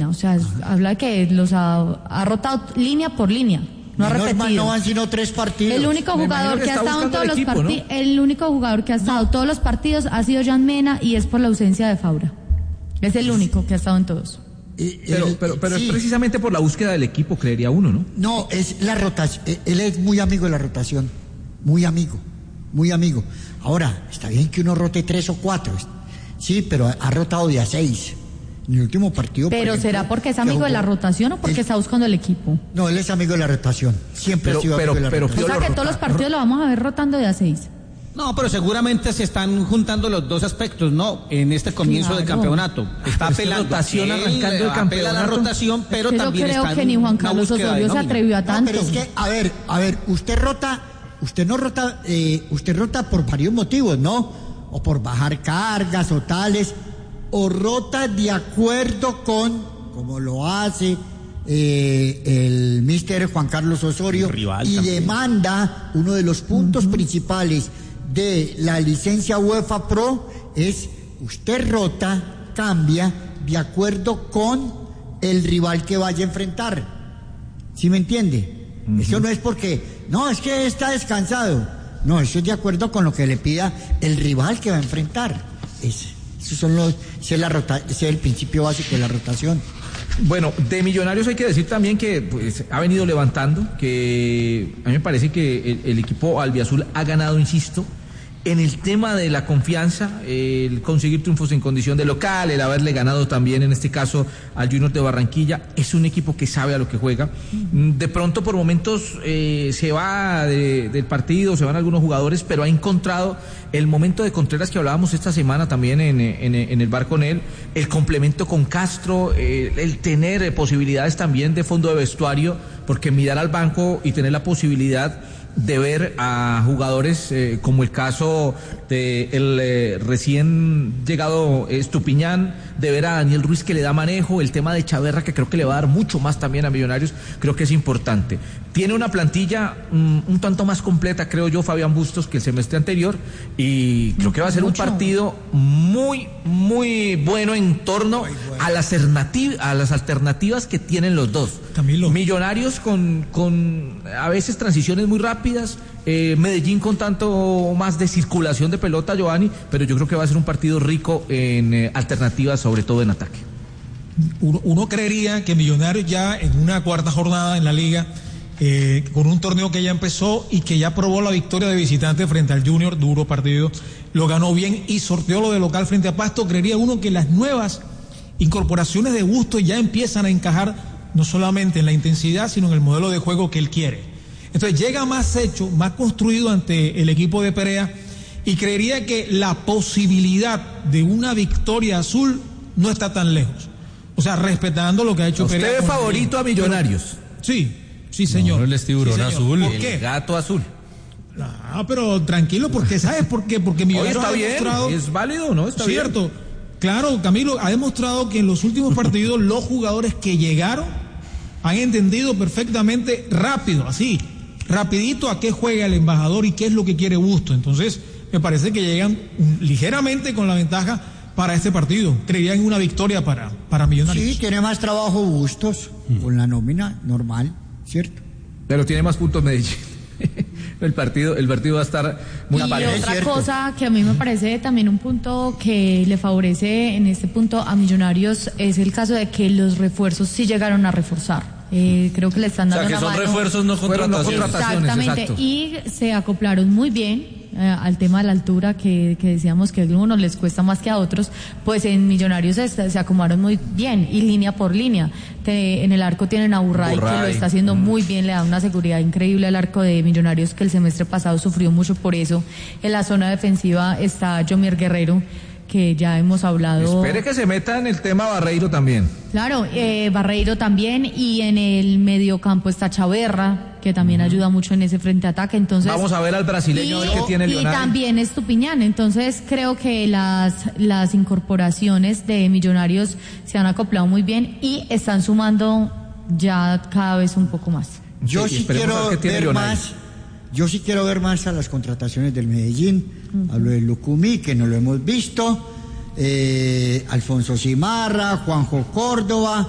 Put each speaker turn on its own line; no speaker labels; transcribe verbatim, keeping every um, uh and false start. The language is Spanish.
línea, o sea, es, habla de que los ha, ha rotado línea por línea. No ha repetido.
Mal, no van sino tres partidos.
El único jugador que, que ha estado en todos los partidos, ¿no? El único jugador que ha estado no. todos los partidos ha sido Jan Mena y es por la ausencia de Faura. Es el único que ha estado en todos.
Eh, pero el, pero, pero sí. es precisamente por la búsqueda del equipo, creería uno, ¿no?
No, es la rotación. Él es muy amigo de la rotación. Muy amigo. Muy amigo. Ahora, está bien que uno rote tres o cuatro. Sí, pero ha rotado de a seis. En el último partido.
Pero
por ejemplo,
¿será porque es amigo de la rotación o porque él, está buscando el equipo?
No, él es amigo de la rotación. Siempre
pero,
ha sido
pero,
amigo de la
pero,
rotación.
O sea que todos los partidos lo vamos a ver rotando de a seis.
No, pero seguramente se están juntando los dos aspectos, ¿no? En este comienzo claro. del campeonato. Está apelando
rotación, arrancando el campeonato.
La rotación, pero
es que
también
yo creo
está
que ni Juan Carlos Osorio se atrevió a tanto.
No, pero es que, a ver, a ver, usted rota, usted no rota, eh, usted rota por varios motivos, ¿no? O por bajar cargas o tales, o rota de acuerdo con, como lo hace eh, el míster Juan Carlos Osorio, y también demanda uno de los puntos uh-huh. principales de la licencia UEFA Pro es usted rota, cambia de acuerdo con el rival que vaya a enfrentar. ¿Sí me entiende? Uh-huh. Eso no es porque, no, es que está descansado. No, eso es de acuerdo con lo que le pida el rival que va a enfrentar. Es, esos son los, ese es la rota, ese es el principio básico de la rotación.
Bueno, de Millonarios hay que decir también que pues, ha venido levantando, que a mí me parece que el, el equipo albiazul ha ganado, insisto, en el tema de la confianza, el conseguir triunfos en condición de local, el haberle ganado también en este caso al Junior de Barranquilla. Es un equipo que sabe a lo que juega. De pronto por momentos eh, se va de, del partido, se van algunos jugadores, pero ha encontrado el momento de Contreras que hablábamos esta semana también en, en, en el bar con él, el complemento con Castro, eh, el tener posibilidades también de fondo de vestuario, porque mirar al banco y tener la posibilidad de ver a jugadores eh, como el caso de el eh, recién llegado Estupiñán, de ver a Daniel Ruiz que le da manejo, el tema de Chaverra que creo que le va a dar mucho más también a Millonarios, creo que es importante. Tiene una plantilla um, un tanto más completa, creo yo, Fabián Bustos, que el semestre anterior, y creo que va a ser mucho. un partido muy, muy bueno en torno bueno. a las alternativas, a las alternativas que tienen los dos.
Camilo.
Millonarios con, con a veces transiciones muy rápidas, eh, Medellín con tanto más de circulación de pelota, Giovanni, pero yo creo que va a ser un partido rico en eh, alternativas, sobre todo en ataque.
Uno, uno creería que Millonarios ya en una cuarta jornada en la liga, eh, con un torneo que ya empezó y que ya probó la victoria de visitante frente al Junior, duro partido, lo ganó bien y sorteó lo de local frente a Pasto, creería uno que las nuevas incorporaciones de Bustos ya empiezan a encajar no solamente en la intensidad, sino en el modelo de juego que él quiere. Entonces llega más hecho, más construido ante el equipo de Perea, y creería que la posibilidad de una victoria azul no está tan lejos. O sea, respetando lo que ha hecho
¿Usted
Perea.
¿Usted es favorito a Millonarios?
Sí, sí señor.
No, el tiburón
sí,
azul,
¿por
el
qué?
gato azul.
Ah, pero tranquilo, porque ¿sabes por qué? Porque Millonarios
está
ha
bien,
demostrado...
es válido, ¿no? Está
cierto.
bien.
Claro, Camilo, ha demostrado que en los últimos partidos los jugadores que llegaron han entendido perfectamente rápido, así, rapidito a qué juega el embajador y qué es lo que quiere Bustos. Entonces, me parece que llegan ligeramente con la ventaja para este partido. Creía en una victoria para, para Millonarios.
Sí, tiene más trabajo Bustos, mm. con la nómina normal, ¿cierto?
Pero tiene más puntos Medellín. El partido, el partido va a estar muy
parejo. Y otra cosa que a mí me parece también un punto que le favorece en este punto a Millonarios es el caso de que los refuerzos sí llegaron a reforzar. Eh, creo que le están dando
o sea, que
una
son
mano.
refuerzos, no contrataciones.
No contrataciones.
Exactamente.
Exacto.
Y se acoplaron muy bien eh, al tema de la altura que, que decíamos que a algunos les cuesta más que a otros. Pues en Millonarios se, se acomodaron muy bien y línea por línea. Te, en el arco tienen a Burray, Burray, que lo está haciendo mm. muy bien, le da una seguridad increíble al arco de Millonarios, que el semestre pasado sufrió mucho por eso. En la zona defensiva está Yomier Guerrero, que ya hemos hablado.
Espere que se meta en el tema Barreiro también.
Claro, eh, Barreiro también, y en el mediocampo está Chaverra, que también uh-huh. ayuda mucho en ese frente ataque. Entonces
vamos a ver al brasileño
y,
que tiene
y
Leonardo.
también Estupiñán. Entonces creo que las las incorporaciones de Millonarios se han acoplado muy bien y están sumando ya cada vez un poco más.
Yo
sí,
sí quiero ver
Leonardo.
más. Yo sí quiero ver más a las contrataciones del Medellín. Uh-huh. Hablo de Lucumí, que no lo hemos visto, eh, Alfonso Cimarra, Juanjo Córdoba,